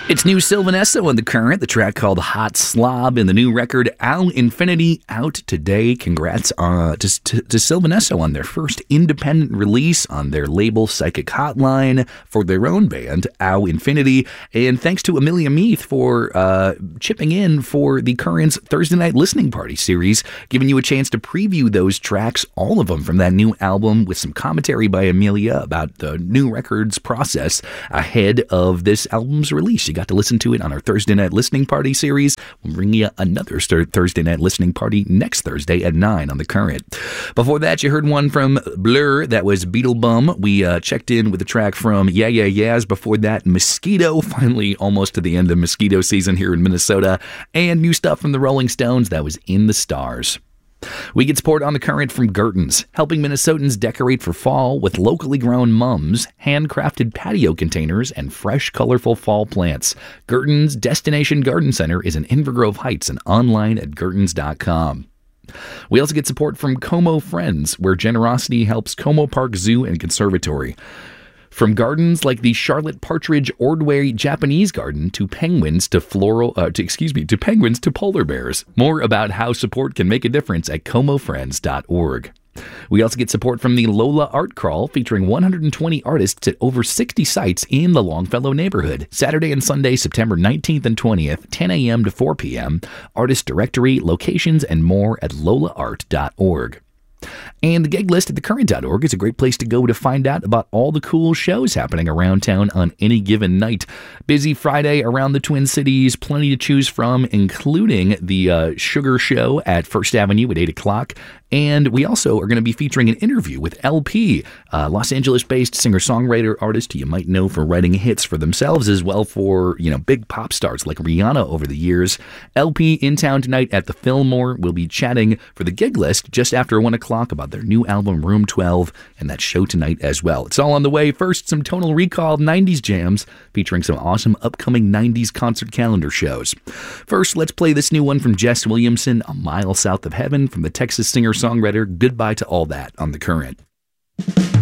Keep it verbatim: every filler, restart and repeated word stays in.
It's new Sylvanesso on The Current, the track called Hot Slob, and the new record Al Infinity out today. Congrats uh, to, to, to Sylvanesso on their first independent release on their label Psychic Hotline for their own band, Al Infinity. And thanks to Amelia Meath for uh, chipping in for The Current's Thursday Night Listening Party series, giving you a chance to preview those tracks, all of them from that new album, with some commentary by Amelia about the new record's process ahead of this album's release. You got to listen to it on our Thursday Night Listening Party series. We'll bring you another Thursday Night Listening Party next Thursday at nine on The Current. Before that, you heard one from Blur. That was Beetlebum. We uh, checked in with a track from Yeah Yeah Yeahs. Before that, Mosquito. Finally, almost to the end of mosquito season here in Minnesota. And new stuff from the Rolling Stones. That was In the Stars. We get support on The Current from Gertens, helping Minnesotans decorate for fall with locally grown mums, handcrafted patio containers, and fresh, colorful fall plants. Gertens Destination Garden Center is in Inver Grove Heights and online at gertens dot com. We also get support from Como Friends, where generosity helps Como Park Zoo and Conservatory. From gardens like the Charlotte Partridge Ordway Japanese Garden to penguins to floral, uh, to, excuse me, to penguins to polar bears. More about how support can make a difference at como friends dot org. We also get support from the Lola Art Crawl, featuring one hundred twenty artists at over sixty sites in the Longfellow neighborhood. Saturday and Sunday, September nineteenth and twentieth, ten a.m. to four p.m. Artist directory, locations, and more at lola art dot org. And the gig list at the current dot org is a great place to go to find out about all the cool shows happening around town on any given night. Busy Friday around the Twin Cities, plenty to choose from, including the uh, Sugar Show at First Avenue at eight o'clock. And we also are going to be featuring an interview with L P, a Los Angeles-based singer-songwriter artist who you might know for writing hits for themselves as well for, you know, big pop stars like Rihanna over the years. L P in town tonight at the Fillmore. We'll be chatting for the gig list just after one o'clock about their new album Room twelve and that show tonight as well. It's all on the way. First, some Tonal Recall nineties jams featuring some awesome upcoming nineties concert calendar shows. First, let's play this new one from Jess Williamson, A Mile South of Heaven, from the Texas singer-songwriter Goodbye to All That on The Current.